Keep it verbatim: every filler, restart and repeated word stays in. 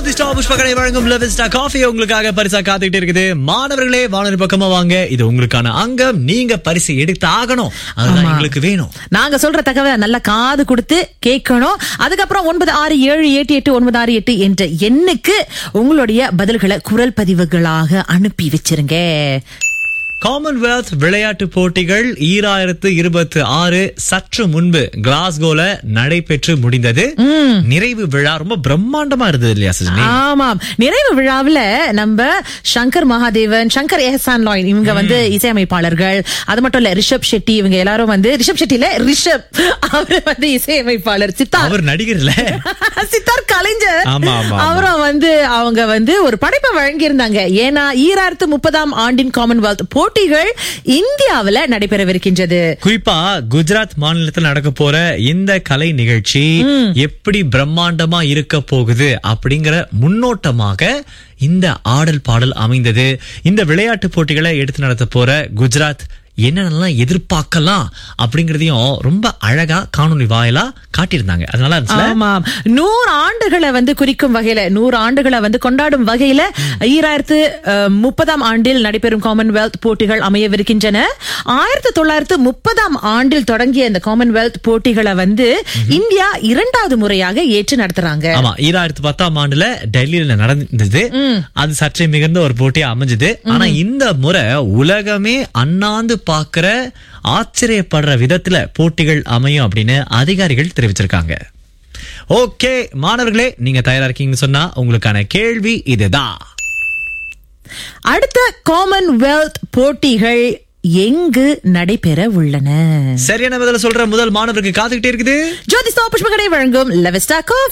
ஜோதிஷ்டா புஷ்பகடை வழங்கும் லெவல்ஸ்டா காஃபி உங்களுக்காக பரிசா காத்துக்கிட்டு இருக்குது. மாணவர்களே வானொலி பக்கமா வாங்க, இது உங்களுக்கான அங்கம். நீங்க பரிசு எடுத்து ஆகணும், அதுதான் எங்களுக்கு வேணும். நாங்க சொல்ற தகவல் நல்ல காது கொடுத்து கேட்கணும். அதுக்கப்புறம் ஒன்பது ஆறு ஏழு எட்டு எட்டு ஒன்பது ஆறு எட்டு என்ற எண்ணுக்கு உங்களுடைய பதில்களை குரல் பதிவுகளாக அனுப்பி வச்சிருங்க. காமன்வெல்த் விளையாட்டு போட்டிகள் ஈராயிரத்து இருபத்தி ஆறு சற்று முன்பு கிளாஸ்கோல நடைபெற்று முடிந்தது. நிறைவு விழா ரொம்ப பிரம்மாண்டமா இருந்தது இல்லையா சுஜினி? ஆமாம், நிறைவு விழாவில் நம்ம சங்கர் மகாதேவன், சங்கர் எஹசான் லாயின் இவங்க வந்து இசையமைப்பாளர்கள். அது மட்டும் இல்ல, ரிஷப் ஷெட்டி இவங்க எல்லாரும் வந்து, ரிஷப் ஷெட்டில ரிஷப் அவர் வந்து இசையமைப்பாளர், சித்தார் அவர் நடிகர் இல்ல, சித்தார் கலைஞர் அவரும் வந்து அவங்க வந்து ஒரு படைப்பை வழங்கி இருந்தாங்க. ஏன்னா ஈராயிரத்து முப்பதாம் ஆண்டின் காமன்வெல்த் போட்டிகள் இந்தியாவில நடைபெறவிருக்கின்றது. குறிப்பா குஜராத் மாநிலத்தில் நடக்க போற இந்த கலை நிகழ்ச்சி எப்படி பிரம்மாண்டமா இருக்க போகுது அப்படிங்கிற முன்னோட்டமாக இந்த ஆடல் பாடல் அமைந்தது. இந்த விளையாட்டு போட்டிகளை எடுத்து நடத்த போற குஜராத் என்னென்னலாம் எதிர்பார்க்கலாம் அப்படிங்கறதையும் ரொம்ப அழகா காணொலி வாயிலா காட்டியிருந்தாங்க. அதனால ஆமாம், நூறு ஆண்டுகளை வந்து குறிக்கும் வகையில, நூறு ஆண்டுகளை வந்து கொண்டாடும் வகையில ஈராயிரத்து முப்பதாம் ஆண்டில் நடைபெறும் காமன்வெல்த் போட்டிகள் அமையவிருக்கின்றன. ஆயிரத்தி தொள்ளாயிரத்து முப்பதாம் ஆண்டில் தொடங்கிய இந்த காமன்வெல்த் போட்டிகளை வந்து இந்தியா இரண்டாவது முறையாக ஏற்று நடத்துறாங்க. ஆமா, ஈராயிரத்து பத்தாம் ஆண்டுல டெல்லியில நடந்தது. அது சற்றே மிகுந்த ஒரு போட்டியா அமைஞ்சது. ஆனா இந்த முறை உலகமே அண்ணாந்து பாக்குற, ஆச்சரியப்படுற விதத்துல போட்டிகள் அமையும் அப்படின்னு அதிகாரிகள் தெரிவிச்சிருக்காங்க. ஓகே மாணவர்களே, நீங்க தயாரா இருக்கீங்கன்னு சொன்னா உங்களுக்கான கேள்வி இதுதான். அடுத்த காமன்வெல்த் போட்டிகள் எங்கு நடைபெற உள்ளன? சரியான பதில சொல்ற முதல் மாணவருக்கு காத்துக்கிட்டே இருக்குது ஜோதிஷ்டா புஷ்பகடை வழங்கும் லெவல்ஸ்டா காஃபி.